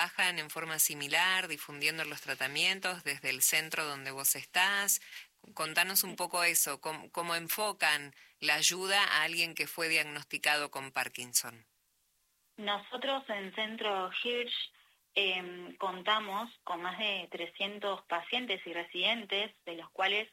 trabajan en forma similar, difundiendo los tratamientos desde el centro donde vos estás. Contanos un poco eso, cómo enfocan la ayuda a alguien que fue diagnosticado con Parkinson. Nosotros en Centro Hirsch contamos con más de 300 pacientes y residentes, de los cuales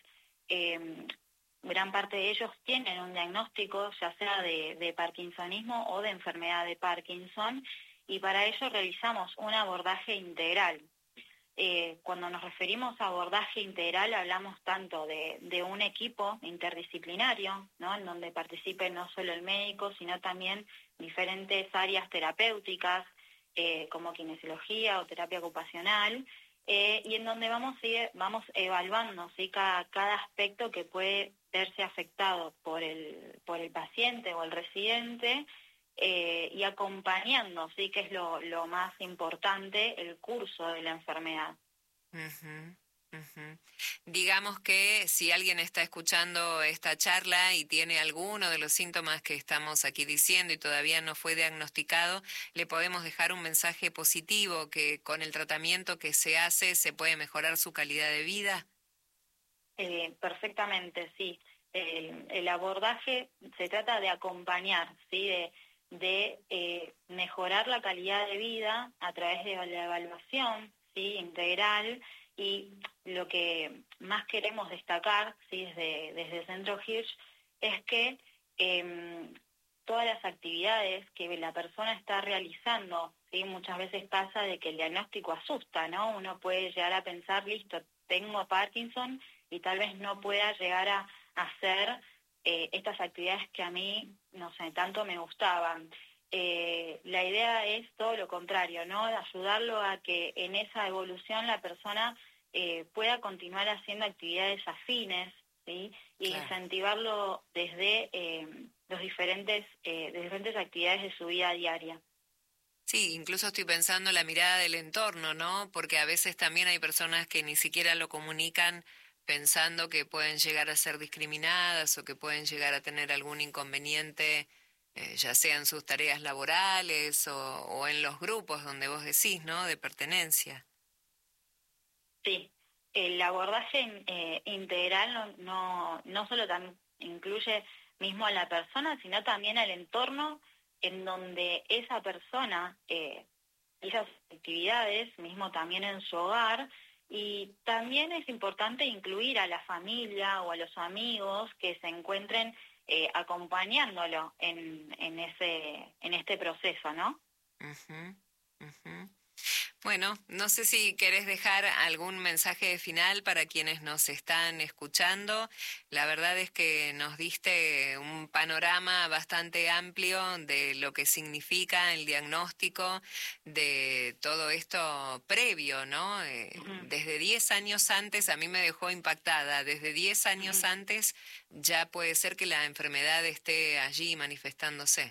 gran parte de ellos tienen un diagnóstico, ya sea de parkinsonismo o de enfermedad de Parkinson, y para ello realizamos un abordaje integral. Cuando nos referimos a abordaje integral hablamos tanto de un equipo interdisciplinario, ¿no?, en donde participe no solo el médico, sino también diferentes áreas terapéuticas, como kinesiología o terapia ocupacional, y en donde vamos evaluando, ¿sí?, cada aspecto que puede verse afectado por el paciente o el residente, y acompañando, ¿sí?, que es lo más importante, el curso de la enfermedad. Ujú, ujú. Digamos que si alguien está escuchando esta charla y tiene alguno de los síntomas que estamos aquí diciendo y todavía no fue diagnosticado, le podemos dejar un mensaje positivo que con el tratamiento que se hace se puede mejorar su calidad de vida. Perfectamente, sí. El abordaje se trata de acompañar, ¿sí?, de mejorar la calidad de vida a través de la evaluación, ¿sí?, integral, y lo que más queremos destacar, ¿sí?, desde Centro Hirsch, es que todas las actividades que la persona está realizando, ¿sí?, muchas veces pasa de que el diagnóstico asusta, ¿no? Uno puede llegar a pensar, listo, tengo Parkinson, y tal vez no pueda llegar a hacer estas actividades que a mí, no sé, tanto me gustaban. La idea es todo lo contrario, ¿no?, de ayudarlo a que en esa evolución la persona pueda continuar haciendo actividades afines, ¿sí?, y Claro. incentivarlo desde las diferentes actividades de su vida diaria. Sí, incluso estoy pensando en la mirada del entorno, ¿no? Porque a veces también hay personas que ni siquiera lo comunican pensando que pueden llegar a ser discriminadas o que pueden llegar a tener algún inconveniente, ya sea en sus tareas laborales o en los grupos donde vos decís, ¿no? De pertenencia. Sí, el abordaje integral no solo incluye mismo a la persona, sino también al entorno en donde esa persona, esas actividades, mismo también en su hogar, y también es importante incluir a la familia o a los amigos que se encuentren acompañándolo en este proceso, ¿no? Ujú, ujú. Bueno, no sé si querés dejar algún mensaje final para quienes nos están escuchando. La verdad es que nos diste un panorama bastante amplio de lo que significa el diagnóstico, de todo esto previo, ¿no? Ujú, Desde 10 años antes, a mí me dejó impactada, desde 10 años ujú. antes ya puede ser que la enfermedad esté allí manifestándose.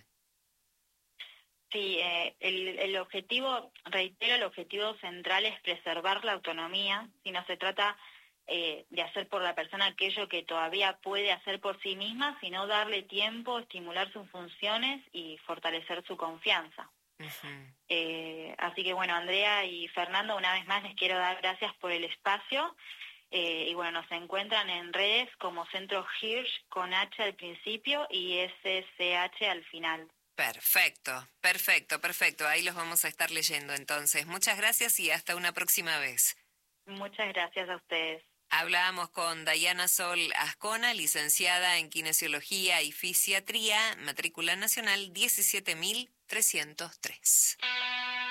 Sí, el objetivo, reitero, el objetivo central es preservar la autonomía, si no se trata de hacer por la persona aquello que todavía puede hacer por sí misma, sino darle tiempo, estimular sus funciones y fortalecer su confianza. Ujú. Así que bueno, Andrea y Fernando, una vez más les quiero dar gracias por el espacio, y bueno, nos encuentran en redes como Centro Hirsch con H al principio y SCH al final. Perfecto, perfecto, perfecto. Ahí los vamos a estar leyendo entonces. Muchas gracias y hasta una próxima vez. Muchas gracias a ustedes. Hablábamos con Dayana Sol Ascona, licenciada en Kinesiología y Fisiatría, matrícula nacional 17303.